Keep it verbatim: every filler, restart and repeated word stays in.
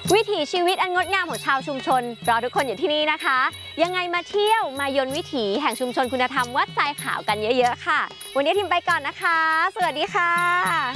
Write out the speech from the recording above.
วิถีชีวิตอันงดงามของชาวชุมชนรอทุกคนอยู่ที่นี่นะคะยังไงมาเที่ยวมายนต์วิถีแห่งชุมชนคุณธรรมวัดทรายขาวกันเยอะๆค่ะวันนี้ทิมไปก่อนนะคะสวัสดีค่ะ